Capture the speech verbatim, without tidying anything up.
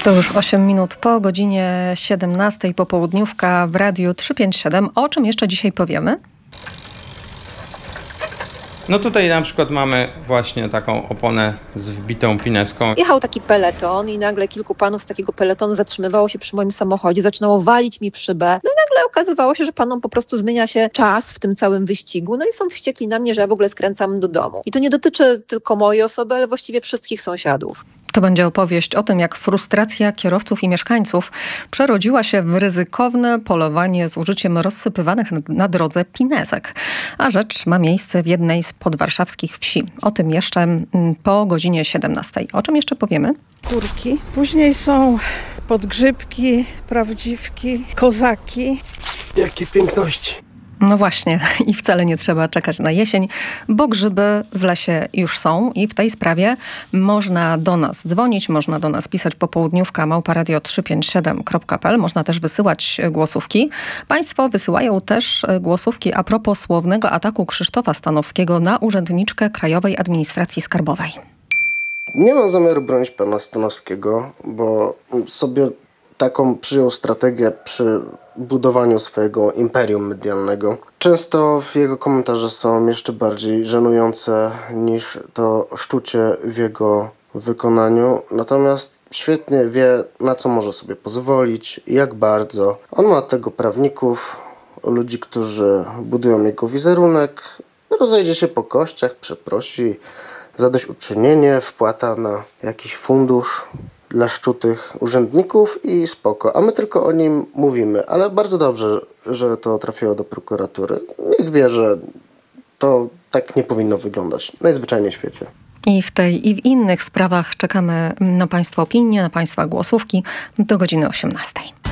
To już osiem minut po godzinie siedemnastej, popołudniówka w Radiu trzysta pięćdziesiąt siedem. O czym jeszcze dzisiaj powiemy? No tutaj na przykład mamy właśnie taką oponę z wbitą pineską. Jechał taki peleton i nagle kilku panów z takiego peletonu zatrzymywało się przy moim samochodzie, zaczynało walić mi w szybę. No i nagle okazywało się, że panom po prostu zmienia się czas w tym całym wyścigu. No i są wściekli na mnie, że ja w ogóle skręcam do domu. I to nie dotyczy tylko mojej osoby, ale właściwie wszystkich sąsiadów. To będzie opowieść o tym, jak frustracja kierowców i mieszkańców przerodziła się w ryzykowne polowanie z użyciem rozsypywanych na drodze pinesek. A rzecz ma miejsce w jednej z podwarszawskich wsi. O tym jeszcze po godzinie siedemnastej. O czym jeszcze powiemy? Kurki. Później są podgrzybki, prawdziwki, kozaki. Jakie piękności. No właśnie i wcale nie trzeba czekać na jesień, bo grzyby w lesie już są i w tej sprawie można do nas dzwonić, można do nas pisać popołudniówka małpa radio trzysta pięćdziesiąt siedem kropka p l, można też wysyłać głosówki. Państwo wysyłają też głosówki a propos słownego ataku Krzysztofa Stanowskiego na urzędniczkę Krajowej Administracji Skarbowej. Nie mam zamiaru bronić pana Stanowskiego, bo sobie taką przyjął strategię przy budowaniu swojego imperium medialnego. Często jego komentarze są jeszcze bardziej żenujące niż to szczucie w jego wykonaniu. Natomiast świetnie wie, na co może sobie pozwolić i jak bardzo. On ma tego prawników, ludzi, którzy budują jego wizerunek. Rozejdzie się po kościach, przeprosi, zadośćuczynienie, wpłata na jakiś fundusz dla szczutych urzędników i spoko. A my tylko o nim mówimy, ale bardzo dobrze, że to trafiło do prokuratury. Nikt wie, że to tak nie powinno wyglądać. Najzwyczajniej w świecie. I w tej i w innych sprawach czekamy na Państwa opinie, na Państwa głosówki do godziny osiemnastej.